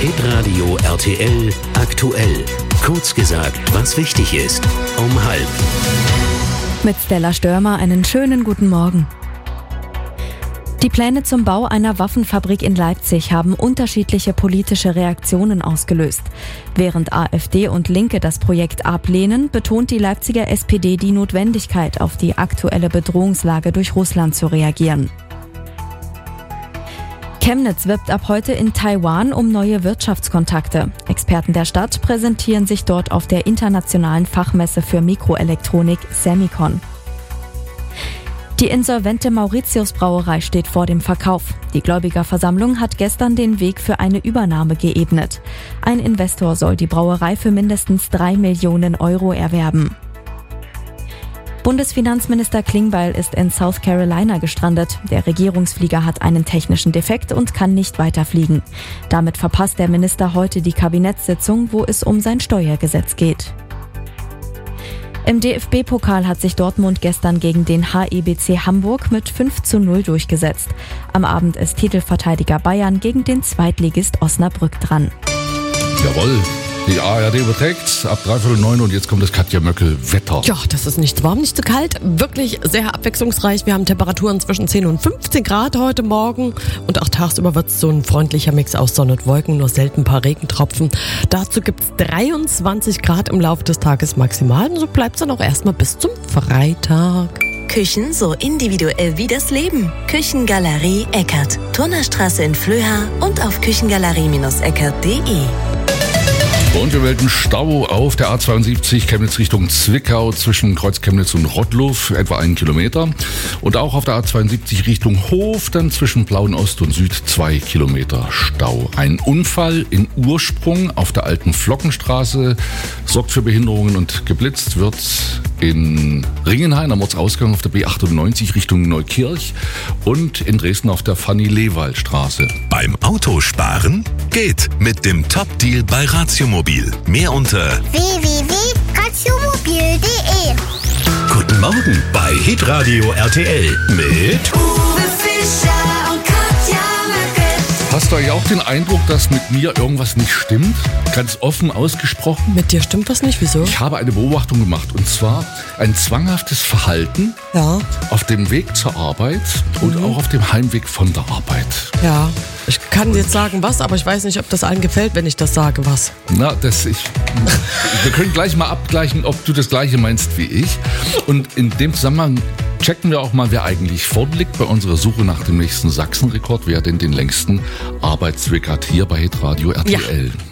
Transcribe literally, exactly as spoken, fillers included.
Hitradio R T L aktuell. Kurz gesagt, was wichtig ist. Um halb. Mit Stella Störmer einen schönen guten Morgen. Die Pläne zum Bau einer Waffenfabrik in Leipzig haben unterschiedliche politische Reaktionen ausgelöst. Während AfD und Linke das Projekt ablehnen, betont die Leipziger S P D die Notwendigkeit, auf die aktuelle Bedrohungslage durch Russland zu reagieren. Chemnitz wirbt ab heute in Taiwan um neue Wirtschaftskontakte. Experten der Stadt präsentieren sich dort auf der internationalen Fachmesse für Mikroelektronik Semicon. Die insolvente Mauritius-Brauerei steht vor dem Verkauf. Die Gläubigerversammlung hat gestern den Weg für eine Übernahme geebnet. Ein Investor soll die Brauerei für mindestens drei Millionen Euro erwerben. Bundesfinanzminister Klingbeil ist in South Carolina gestrandet. Der Regierungsflieger hat einen technischen Defekt und kann nicht weiterfliegen. Damit verpasst der Minister heute die Kabinettssitzung, wo es um sein Steuergesetz geht. Im D F B-Pokal hat sich Dortmund gestern gegen den H E B C Hamburg mit fünf zu null durchgesetzt. Am Abend ist Titelverteidiger Bayern gegen den Zweitligist Osnabrück dran. Jawohl, die A R D überträgt ab dreiviertel neun und jetzt kommt das Katja Möckel Wetter. Ja, das ist nicht warm, nicht zu kalt, wirklich sehr abwechslungsreich. Wir haben Temperaturen zwischen zehn und fünfzehn Grad heute Morgen und auch tagsüber wird es so ein freundlicher Mix aus Sonne und Wolken, nur selten ein paar Regentropfen. Dazu gibt es dreiundzwanzig Grad im Laufe des Tages maximal und so bleibt es dann auch erstmal bis zum Freitag. Küchen so individuell wie das Leben. Küchengalerie Eckert. Turnerstraße in Flöha und auf küchengalerie eckert punkt de. Und wir melden Stau auf der A zweiundsiebzig Chemnitz Richtung Zwickau zwischen Kreuz Chemnitz und Rottluff, etwa einen Kilometer. Und auch auf der A zweiundsiebzig Richtung Hof, dann zwischen Blauen Ost und Süd zwei Kilometer Stau. Ein Unfall in Ursprung auf der alten Flockenstraße sorgt für Behinderungen und geblitzt wird in Ringenhain am Ortsausgang auf der B achtundneunzig Richtung Neukirch und in Dresden auf der Fanny-Lewald-Straße. Beim Autosparen geht mit dem Top-Deal bei Ratiomobil. Mehr unter w w w punkt ratiomobil punkt de. Guten Morgen bei Hitradio R T L mit Uwe Fischer und Katja Möckel. Hast du eigentlich auch den Eindruck, dass mit mir irgendwas nicht stimmt? Ganz offen ausgesprochen. Mit dir stimmt was nicht, wieso? Ich habe eine Beobachtung gemacht und zwar ein zwanghaftes Verhalten Ja, auf dem Weg zur Arbeit und Mhm. auch auf dem Heimweg von der Arbeit. ja. Ich kann jetzt sagen was, aber ich weiß nicht, ob das allen gefällt, wenn ich das sage, was. Na, das ich. Wir können gleich mal abgleichen, ob du das Gleiche meinst wie ich. Und in dem Zusammenhang checken wir auch mal, wer eigentlich vorn liegt bei unserer Suche nach dem nächsten Sachsenrekord, wer denn den längsten Arbeitsweg hat hier bei Hitradio R T L. Ja.